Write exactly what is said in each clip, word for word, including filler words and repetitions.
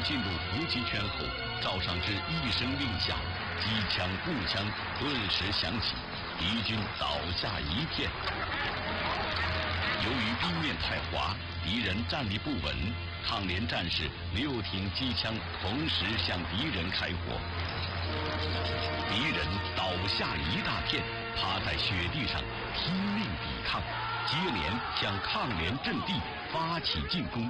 进入伏击圈后，赵尚志一声令下，机枪、步枪顿时响起，敌军倒下一片。由于冰面太滑，敌人站立不稳，抗联战士六挺机枪同时向敌人开火，敌人倒下一大片，趴在雪地上拼命抵抗，接连向抗联阵地发起进攻。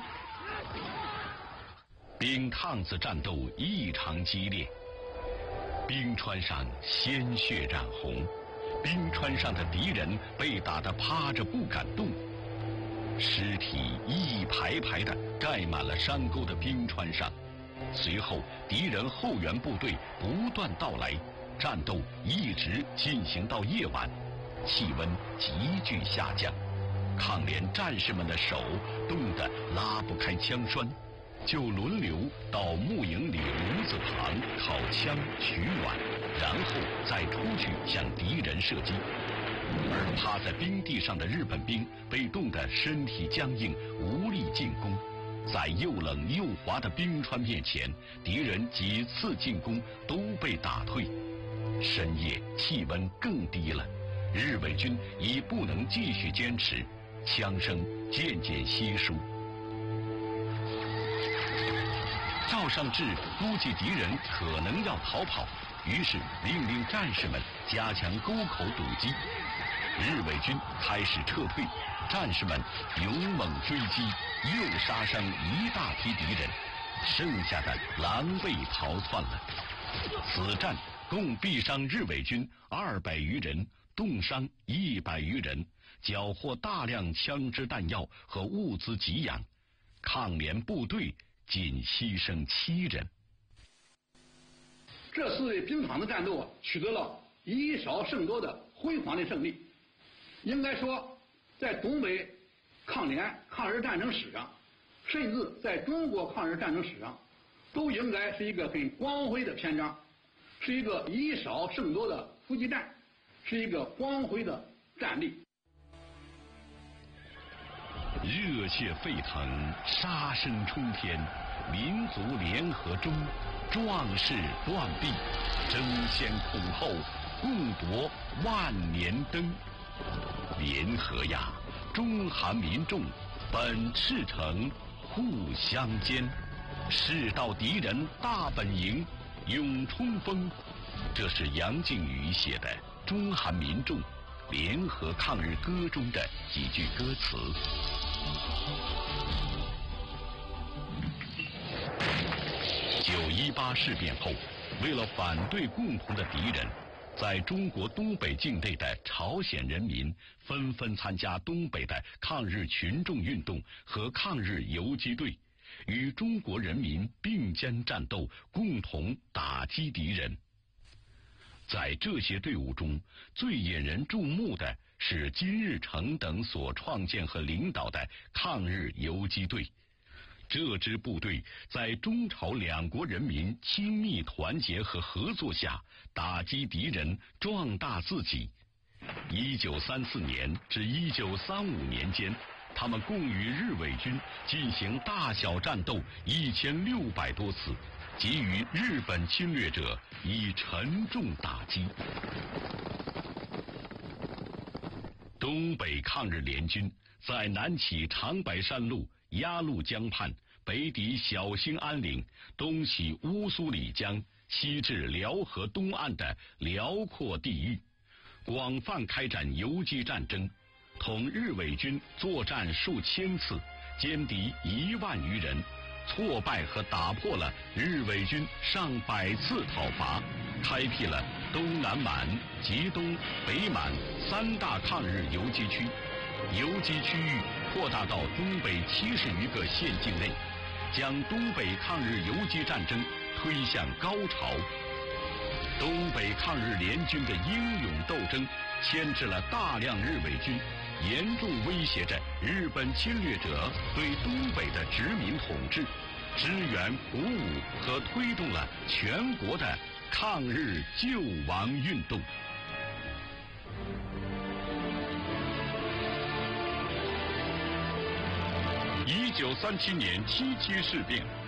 冰趟子战斗异常激烈，冰川上鲜血染红，冰川上的敌人被打得趴着不敢动，尸体一排排地盖满了山沟的冰川上。随后敌人后援部队不断到来，战斗一直进行到夜晚，气温急剧下降，抗联战士们的手冻得拉不开枪栓，就轮流到牧营里炉子旁烤枪取暖，然后再出去向敌人射击。而趴在冰地上的日本兵被冻得身体僵硬，无力进攻。在又冷又滑的冰川面前，敌人几次进攻都被打退。深夜气温更低了，日伪军已不能继续坚持，枪声渐渐稀疏。赵尚志估计敌人可能要逃跑，于是命令战士们加强沟口堵击。日伪军开始撤退，战士们勇猛追击，又杀伤一大批敌人，剩下的狼狈逃窜了。此战共毙伤日伪军二百余人，冻伤一百余人，缴获大量枪支弹药和物资给养，抗联部队仅牺牲七人。 这次冰场的战斗啊，取得了以少胜多的辉煌的胜利。应该说，在东北抗联抗日战争史上，甚至在中国抗日战争史上，都应该是一个很光辉的篇章，是一个以少胜多的伏击战，是一个光辉的战例。 热血沸腾，杀声冲天，民族联合中，壮士断臂，争先恐后，共夺万年灯。联合呀，中韩民众本赤诚，互相坚，誓到敌人大本营，永冲锋。这是杨靖宇写的《中韩民众联合抗日歌》中的几句歌词。九一八事变后，为了反对共同的敌人，在中国东北境内的朝鲜人民纷纷参加东北的抗日群众运动和抗日游击队，与中国人民并肩战斗，共同打击敌人。在这些队伍中，最引人注目的是金日成等所创建和领导的抗日游击队。这支部队在中朝两国人民亲密团结和合作下，打击敌人，壮大自己。一九三四年至一九三五年间，他们共与日伪军进行大小战斗一千六百多次，给予日本侵略者以沉重打击。东北抗日联军在南起长白山路、鸭绿江畔，北抵小兴安岭，东起乌苏里江，西至辽河东岸的辽阔地域，广泛开展游击战争，同日伪军作战数千次，歼敌一万余人，挫败和打破了日伪军上百次讨伐，开辟了东南满、吉东、北满三大抗日游击区，游击区域扩大到东北七十余个县境内，将东北抗日游击战争推向高潮。东北抗日联军的英勇斗争牵制了大量日伪军，严重威胁着日本侵略者对东北的殖民统治，支援、鼓舞和推动了全国的抗日救亡运动。一九三七年七七事变，